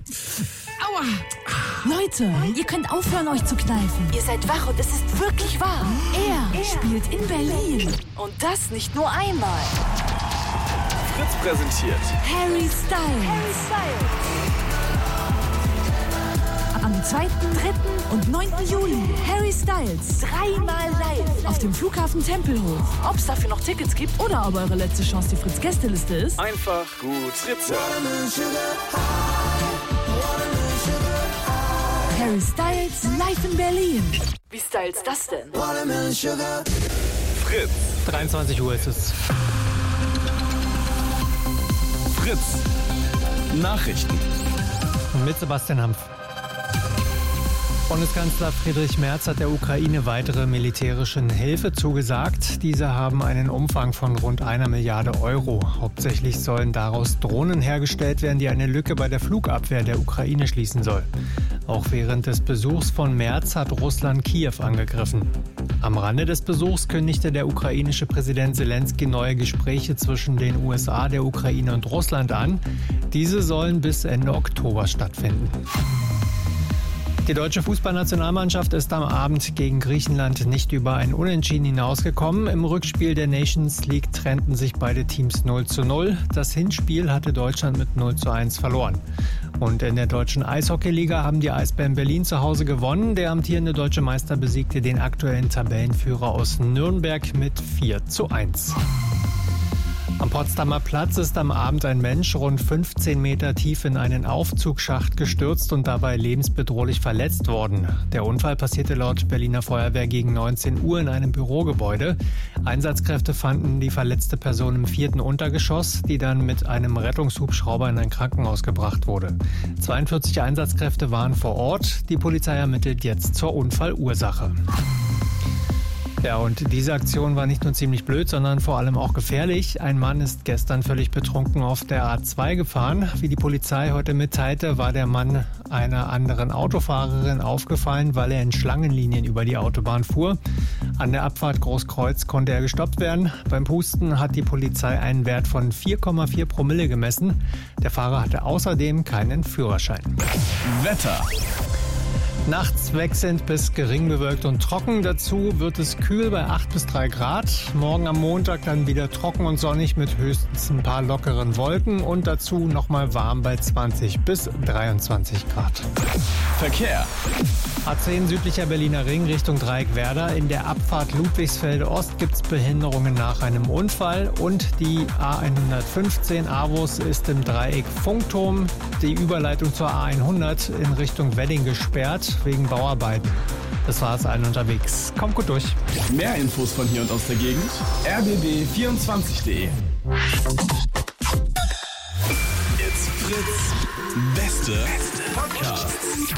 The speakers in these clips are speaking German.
Aua! Leute, ihr könnt aufhören, euch zu kneifen. Ihr seid wach und es ist wirklich wahr. Er spielt in Berlin. Und das nicht nur einmal. Fritz präsentiert Harry Styles. Am 2., 3. und 9. Juli. Harry Styles. 3-mal live. Auf dem Flughafen Tempelhof. Ob es dafür noch Tickets gibt? Oder ob eure letzte Chance die Fritz-Gästeliste ist. einfach gut Fritz. Harry Styles live in Berlin. Wie styles das denn? Fritz. 23 Uhr ist es. Fritz. Nachrichten. Mit Sebastian Hampf. Bundeskanzler Friedrich Merz hat der Ukraine weitere militärische Hilfe zugesagt. Diese haben einen Umfang von rund 1 Milliarde Euro. Hauptsächlich sollen daraus Drohnen hergestellt werden, die eine Lücke bei der Flugabwehr der Ukraine schließen soll. Auch während des Besuchs von Merz hat Russland Kiew angegriffen. Am Rande des Besuchs kündigte der ukrainische Präsident Zelensky neue Gespräche zwischen den USA, der Ukraine und Russland an. Diese sollen bis Ende Oktober stattfinden. Die deutsche Fußballnationalmannschaft ist am Abend gegen Griechenland nicht über ein Unentschieden hinausgekommen. Im Rückspiel der Nations League trennten sich beide Teams 0:0. Das Hinspiel hatte Deutschland mit 0:1 verloren. Und in der deutschen Eishockeyliga haben die Eisbären Berlin zu Hause gewonnen. Der amtierende deutsche Meister besiegte den aktuellen Tabellenführer aus Nürnberg mit 4:1. Am Potsdamer Platz ist am Abend ein Mensch rund 15 Meter tief in einen Aufzugsschacht gestürzt und dabei lebensbedrohlich verletzt worden. Der Unfall passierte laut Berliner Feuerwehr gegen 19 Uhr in einem Bürogebäude. Einsatzkräfte fanden die verletzte Person im 4. Untergeschoss, die dann mit einem Rettungshubschrauber in ein Krankenhaus gebracht wurde. 42 Einsatzkräfte waren vor Ort. Die Polizei ermittelt jetzt zur Unfallursache. Ja, und diese Aktion war nicht nur ziemlich blöd, sondern vor allem auch gefährlich. Ein Mann ist gestern völlig betrunken auf der A2 gefahren. Wie die Polizei heute mitteilte, war der Mann einer anderen Autofahrerin aufgefallen, weil er in Schlangenlinien über die Autobahn fuhr. An der Abfahrt Großkreuz konnte er gestoppt werden. Beim Pusten hat die Polizei einen Wert von 4,4 Promille gemessen. Der Fahrer hatte außerdem keinen Führerschein. Wetter. Nachts wechselnd bis gering bewölkt und trocken. Dazu wird es kühl bei 8 bis 3 Grad. Morgen am Montag dann wieder trocken und sonnig mit höchstens ein paar lockeren Wolken. Und dazu nochmal warm bei 20 bis 23 Grad. Verkehr. A10 südlicher Berliner Ring Richtung Dreieckwerder. In der Abfahrt Ludwigsfelde Ost gibt es Behinderungen nach einem Unfall. Und die A115 Avus ist im Dreieck Funkturm. Die Überleitung zur A100 in Richtung Wedding gesperrt wegen Bauarbeiten. Das war es allen unterwegs. Kommt gut durch. Mehr Infos von hier und aus der Gegend. rbb24.de. It's Fritz. Beste Podcast.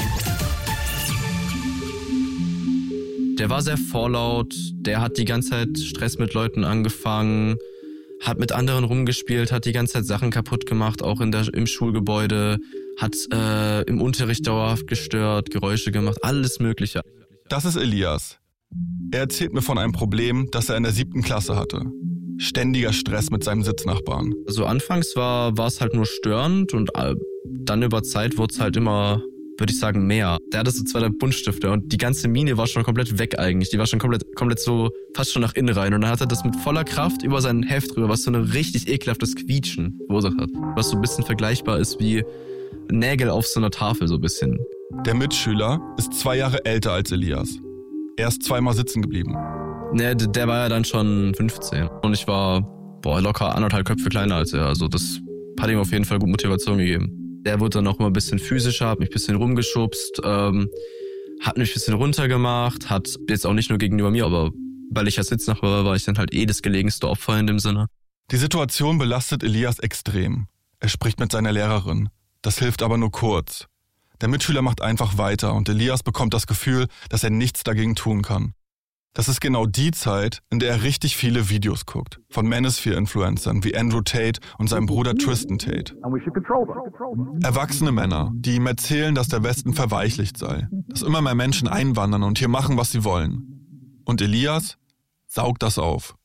Der war sehr vorlaut, der hat die ganze Zeit Stress mit Leuten angefangen, hat mit anderen rumgespielt, hat die ganze Zeit Sachen kaputt gemacht, auch im Schulgebäude, hat im Unterricht dauerhaft gestört, Geräusche gemacht, alles Mögliche. Das ist Elias. Er erzählt mir von einem Problem, das er in der 7. Klasse hatte. Ständiger Stress mit seinem Sitznachbarn. Also anfangs war es halt nur störend und dann über Zeit wurde es halt immer, würde ich sagen, mehr. Der hatte so 2 Buntstifte und die ganze Mine war schon komplett weg eigentlich. Die war schon komplett so fast schon nach innen rein. Und dann hat er das mit voller Kraft über sein Heft drüber, was so ein richtig ekelhaftes Quietschen verursacht hat. Was so ein bisschen vergleichbar ist wie Nägel auf so einer Tafel so ein bisschen. Der Mitschüler ist 2 Jahre älter als Elias. Er ist 2-mal sitzen geblieben. Ne, der war ja dann schon 15. Und ich war locker 1,5 Köpfe kleiner als er. Also das hat ihm auf jeden Fall gut Motivation gegeben. Der wurde dann auch immer ein bisschen physischer, hat mich ein bisschen rumgeschubst, hat mich ein bisschen runtergemacht, hat jetzt auch nicht nur gegenüber mir, aber weil ich ja Sitznachbar war, war ich dann halt das gelegenste Opfer in dem Sinne. Die Situation belastet Elias extrem. Er spricht mit seiner Lehrerin. Das hilft aber nur kurz. Der Mitschüler macht einfach weiter und Elias bekommt das Gefühl, dass er nichts dagegen tun kann. Das ist genau die Zeit, in der er richtig viele Videos guckt. Von Manosphere-Influencern wie Andrew Tate und seinem Bruder Tristan Tate. Erwachsene Männer, die ihm erzählen, dass der Westen verweichlicht sei. Dass immer mehr Menschen einwandern und hier machen, was sie wollen. Und Elias saugt das auf.